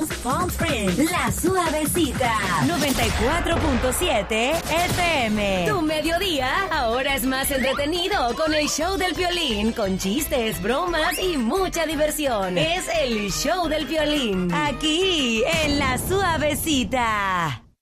Somos Palm Springs, La Suavecita, 94.7 FM. Tu mediodía ahora es más entretenido con el show del Piolín, con chistes, bromas y mucha diversión. Es el show del Piolín, aquí en La Suavecita.